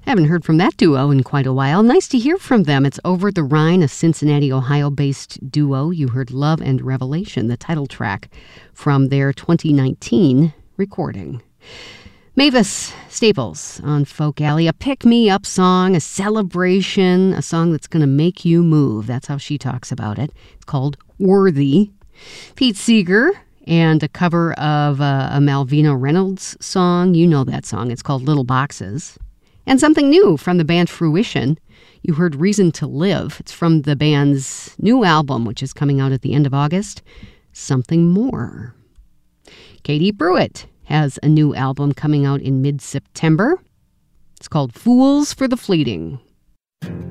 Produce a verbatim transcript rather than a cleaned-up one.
Haven't heard from that duo in quite a while. Nice to hear from them. It's Over the Rhine, a Cincinnati, Ohio-based duo. You heard Love and Revelation, the title track from their twenty nineteen recording. Mavis Staples on Folk Alley, a pick-me-up song, a celebration, a song that's going to make you move. That's how she talks about it. It's called Worthy. Pete Seeger and a cover of uh, a Malvina Reynolds song. You know that song. It's called Little Boxes. And something new from the band Fruition. You heard Reason to Live. It's from the band's new album, which is coming out at the end of August, Something More. Katie Pruitt has a new album coming out in mid-September. It's called Fools for the Fleeting.